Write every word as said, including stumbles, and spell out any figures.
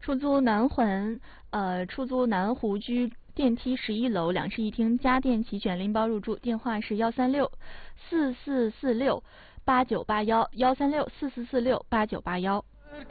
出租南环，呃，出租南湖居电梯十一楼，两室一厅，家电齐全，拎包入住。电话是幺三六四四四六八九八幺，幺三六四四四六八九八幺。